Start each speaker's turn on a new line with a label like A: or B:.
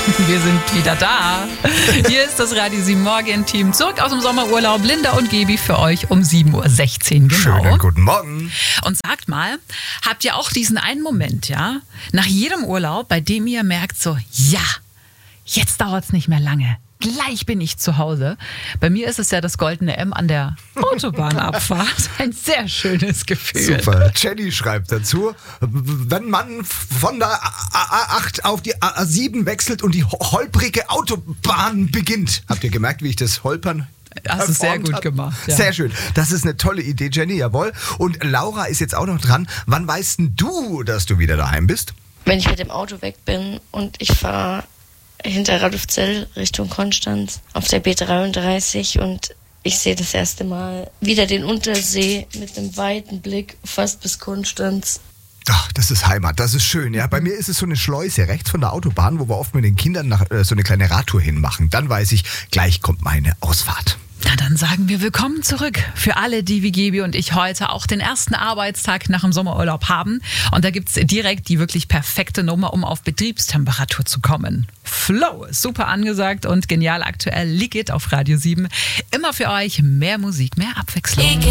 A: Wir sind wieder da. Hier ist das Radio 7 Morgen-Team. Zurück aus dem Sommerurlaub. Linda und Gebi für euch um 7.16 Uhr. Genau.
B: Schönen guten Morgen.
A: Und sagt mal, habt ihr auch diesen einen Moment, ja, nach jedem Urlaub, bei dem ihr merkt so, ja, jetzt dauert es nicht mehr lange. Gleich bin ich zu Hause. Bei mir ist es ja das goldene M an der Autobahnabfahrt. Ein sehr schönes Gefühl.
B: Super. Jenny schreibt dazu, wenn man von der A8 auf die A7 wechselt und die holprige Autobahn beginnt. Habt ihr gemerkt, wie ich das Holpern
A: Hast du sehr gut
B: hab?
A: gemacht. Ja.
B: Sehr schön. Das ist eine tolle Idee, Jenny, jawohl. Und Laura ist jetzt auch noch dran. Wann weißt denn du, dass du wieder daheim bist?
C: Wenn ich mit dem Auto weg bin und ich fahre hinter Radolfzell Richtung Konstanz auf der B33 und ich sehe das erste Mal wieder den Untersee mit einem weiten Blick fast bis Konstanz.
B: Ach, das ist Heimat, das ist schön. Ja, bei mir ist es so eine Schleuse rechts von der Autobahn, wo wir oft mit den Kindern so eine kleine Radtour hinmachen. Dann weiß ich, gleich kommt meine Ausfahrt.
A: Na, dann sagen wir willkommen zurück. Für alle, die wie Gebi und ich heute auch den ersten Arbeitstag nach dem Sommerurlaub haben. Und da gibt's direkt die wirklich perfekte Nummer, um auf Betriebstemperatur zu kommen. Flow, super angesagt und genial aktuell. Liegt auf Radio 7. Immer für euch mehr Musik, mehr Abwechslung.